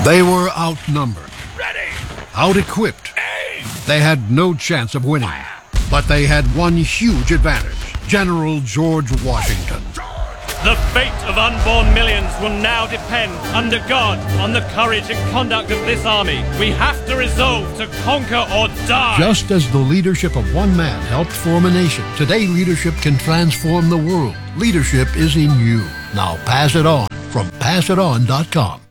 They were outnumbered, out-equipped. They had no chance of winning, but they had one huge advantage: General George Washington. The fate of unborn millions will now depend, under God, on the courage and conduct of this army. We have to resolve to conquer or die. Just as the leadership of one man helped form a nation, today leadership can transform the world. Leadership is in you. Now pass it on from PassItOn.com.